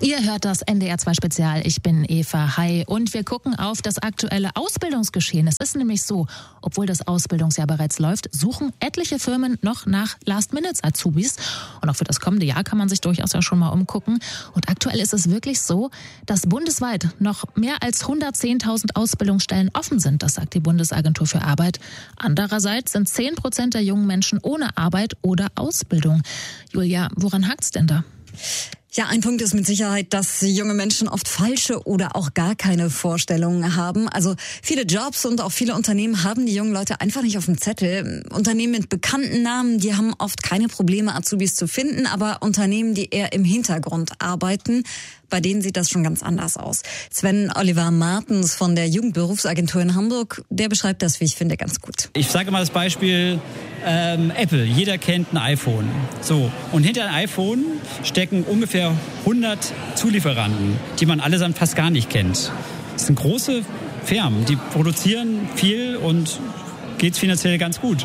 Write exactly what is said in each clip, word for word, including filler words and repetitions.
Ihr hört das N D R zwei Spezial. Ich bin Eva Hai und wir gucken auf das aktuelle Ausbildungsgeschehen. Es ist nämlich so, obwohl das Ausbildungsjahr bereits läuft, suchen etliche Firmen noch nach Last-Minute-Azubis. Und auch für das kommende Jahr kann man sich durchaus ja schon mal umgucken. Und aktuell ist es wirklich so, dass bundesweit noch mehr als hundertzehntausend Ausbildungsstellen offen sind. Das sagt die Bundesagentur für Arbeit. Andererseits sind zehn Prozent der jungen Menschen ohne Arbeit oder Ausbildung. Julia, woran hakt's denn da? Ja, ein Punkt ist mit Sicherheit, dass junge Menschen oft falsche oder auch gar keine Vorstellungen haben. Also viele Jobs und auch viele Unternehmen haben die jungen Leute einfach nicht auf dem Zettel. Unternehmen mit bekannten Namen, die haben oft keine Probleme, Azubis zu finden, aber Unternehmen, die eher im Hintergrund arbeiten, bei denen sieht das schon ganz anders aus. Sven Oliver Martens von der Jugendberufsagentur in Hamburg, der beschreibt das, wie ich finde, ganz gut. Ich sage mal das Beispiel ähm, Apple. Jeder kennt ein iPhone. So, und hinter einem iPhone stecken ungefähr hundert Zulieferanten, die man allesamt fast gar nicht kennt. Das sind große Firmen, die produzieren viel und geht's finanziell ganz gut.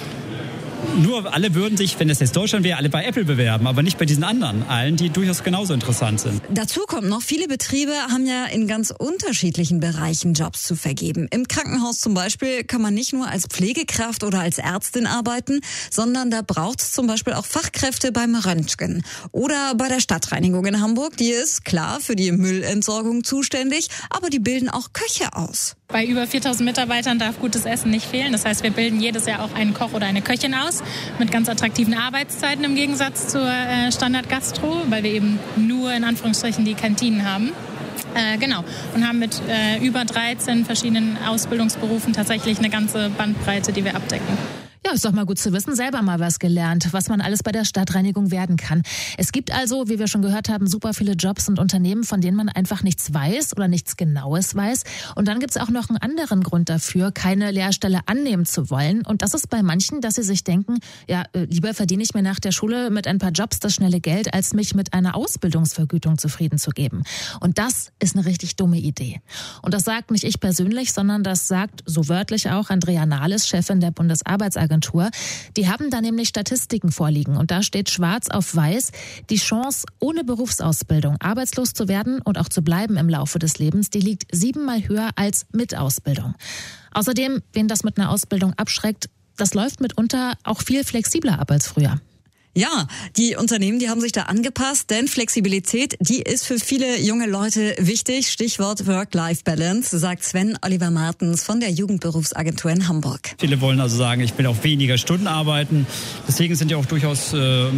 Nur alle würden sich, wenn das jetzt Deutschland wäre, alle bei Apple bewerben, aber nicht bei diesen anderen, allen, die durchaus genauso interessant sind. Dazu kommt noch, viele Betriebe haben ja in ganz unterschiedlichen Bereichen Jobs zu vergeben. Im Krankenhaus zum Beispiel kann man nicht nur als Pflegekraft oder als Ärztin arbeiten, sondern da braucht es zum Beispiel auch Fachkräfte beim Röntgen. Oder bei der Stadtreinigung in Hamburg, die ist klar für die Müllentsorgung zuständig, aber die bilden auch Köche aus. Bei über viertausend Mitarbeitern darf gutes Essen nicht fehlen. Das heißt, wir bilden jedes Jahr auch einen Koch oder eine Köchin aus mit ganz attraktiven Arbeitszeiten im Gegensatz zur äh, Standard-Gastro, weil wir eben nur in Anführungsstrichen die Kantinen haben. Äh, genau. Und haben mit äh, über dreizehn verschiedenen Ausbildungsberufen tatsächlich eine ganze Bandbreite, die wir abdecken. Ja, ist doch mal gut zu wissen, selber mal was gelernt, was man alles bei der Stadtreinigung werden kann. Es gibt also, wie wir schon gehört haben, super viele Jobs und Unternehmen, von denen man einfach nichts weiß oder nichts Genaues weiß. Und dann gibt es auch noch einen anderen Grund dafür, keine Lehrstelle annehmen zu wollen. Und das ist bei manchen, dass sie sich denken, ja, lieber verdiene ich mir nach der Schule mit ein paar Jobs das schnelle Geld, als mich mit einer Ausbildungsvergütung zufrieden zu geben. Und das ist eine richtig dumme Idee. Und das sagt nicht ich persönlich, sondern das sagt so wörtlich auch Andrea Nahles, Chefin der Bundesarbeitsagentur. Die haben da nämlich Statistiken vorliegen und da steht schwarz auf weiß, die Chance, ohne Berufsausbildung arbeitslos zu werden und auch zu bleiben im Laufe des Lebens, die liegt siebenmal höher als mit Ausbildung. Außerdem, wen das mit einer Ausbildung abschreckt, das läuft mitunter auch viel flexibler ab als früher. Ja, die Unternehmen, die haben sich da angepasst, denn Flexibilität, die ist für viele junge Leute wichtig. Stichwort Work-Life-Balance, sagt Sven Oliver Martens von der Jugendberufsagentur in Hamburg. Viele wollen also sagen, ich will auch weniger Stunden arbeiten. Deswegen sind ja auch durchaus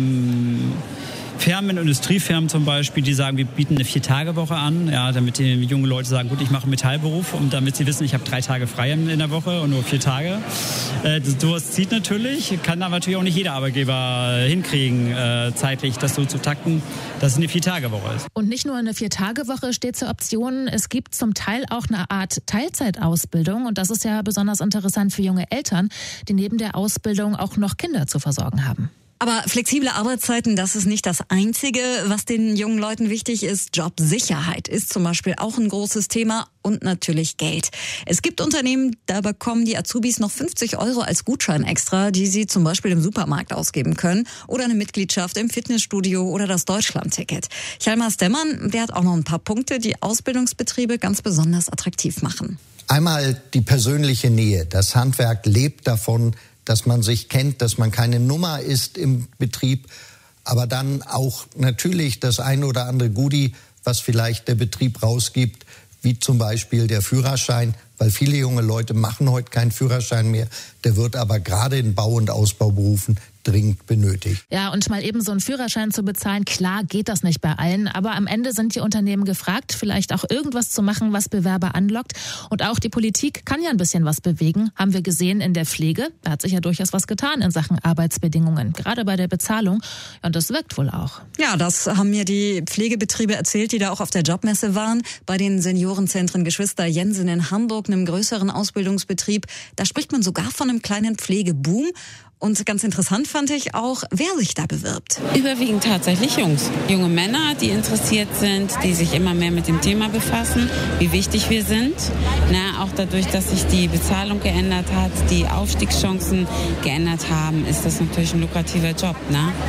ähm, Firmen, Industriefirmen zum Beispiel, die sagen, wir bieten eine Vier-Tage-Woche an, ja, damit die junge Leute sagen, gut, ich mache einen Metallberuf und damit sie wissen, ich habe drei Tage frei in der Woche und nur vier Tage. Äh, sowas zieht natürlich, kann aber natürlich auch nicht jeder Arbeitgeber hinkriegen, äh, zeitlich das so zu takten, dass es eine Vier-Tage-Woche ist. Und nicht nur eine Vier-Tage-Woche steht zur Option, es gibt zum Teil auch eine Art Teilzeitausbildung und das ist ja besonders interessant für junge Eltern, die neben der Ausbildung auch noch Kinder zu versorgen haben. Aber flexible Arbeitszeiten, das ist nicht das Einzige, was den jungen Leuten wichtig ist. Jobsicherheit ist zum Beispiel auch ein großes Thema und natürlich Geld. Es gibt Unternehmen, da bekommen die Azubis noch fünfzig Euro als Gutschein extra, die sie zum Beispiel im Supermarkt ausgeben können oder eine Mitgliedschaft im Fitnessstudio oder das Deutschlandticket. Hjalmar Stemmann, der hat auch noch ein paar Punkte, die Ausbildungsbetriebe ganz besonders attraktiv machen. Einmal die persönliche Nähe. Das Handwerk lebt davon, dass man sich kennt, dass man keine Nummer ist im Betrieb, aber dann auch natürlich das ein oder andere Goodie, was vielleicht der Betrieb rausgibt, wie zum Beispiel der Führerschein, weil viele junge Leute machen heute keinen Führerschein mehr, der wird aber gerade in Bau- und Ausbauberufen dringend benötigt. Ja, und mal eben so einen Führerschein zu bezahlen, klar geht das nicht bei allen, aber am Ende sind die Unternehmen gefragt, vielleicht auch irgendwas zu machen, was Bewerber anlockt. Und auch die Politik kann ja ein bisschen was bewegen, haben wir gesehen in der Pflege. Da hat sich ja durchaus was getan in Sachen Arbeitsbedingungen, gerade bei der Bezahlung. Und das wirkt wohl auch. Ja, das haben mir die Pflegebetriebe erzählt, die da auch auf der Jobmesse waren. Bei den Seniorenzentren Geschwister Jensen in Hamburg, einem größeren Ausbildungsbetrieb. Da spricht man sogar von einem kleinen Pflegeboom. Und ganz interessant fand ich auch, wer sich da bewirbt. Überwiegend tatsächlich Jungs. Junge Männer, die interessiert sind, die sich immer mehr mit dem Thema befassen, wie wichtig wir sind. Na, auch dadurch, dass sich die Bezahlung geändert hat, die Aufstiegschancen geändert haben, ist das natürlich ein lukrativer Job. Ne?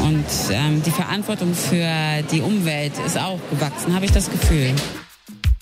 Und ähm, die Verantwortung für die Umwelt ist auch gewachsen, habe ich das Gefühl.